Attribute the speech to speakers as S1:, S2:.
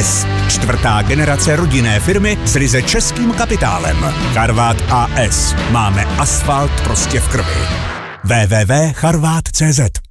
S1: AS. Čtvrtá generace rodinné firmy s ryze českým kapitálem. Charvát AS. Máme asfalt prostě v krvi. www.charvát.cz